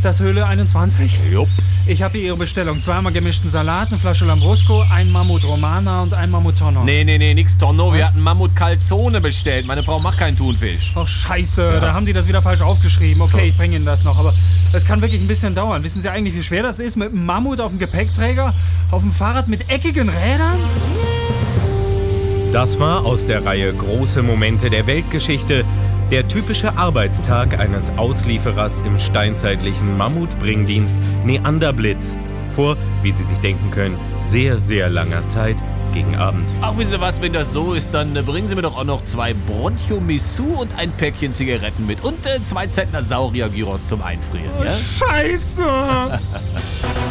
Ist das Höhle 21? Jupp. Ich habe hier Ihre Bestellung. 2-mal gemischten Salat, eine Flasche Lambrusco, ein Mammut Romana und ein Mammut Tonno. Nee, nix Tonno. Wir hatten Mammut Calzone bestellt. Meine Frau macht keinen Thunfisch. Ach, scheiße, da haben die das wieder falsch aufgeschrieben. Okay, ich bringe Ihnen das noch, aber es kann wirklich ein bisschen dauern. Wissen Sie eigentlich, wie schwer das ist, mit einem Mammut auf dem Gepäckträger, auf dem Fahrrad mit eckigen Rädern? Das war aus der Reihe Große Momente der Weltgeschichte der typische Arbeitstag eines Auslieferers im steinzeitlichen Mammutbringdienst Neanderblitz vor, wie Sie sich denken können, sehr, sehr langer Zeit gegen Abend. Ach, wissen Sie was, wenn das so ist, dann bringen Sie mir doch auch noch 2 Bronchomissou und ein Päckchen Zigaretten mit und 2 Zentner Saurier-Gyros zum Einfrieren, ja? Scheiße!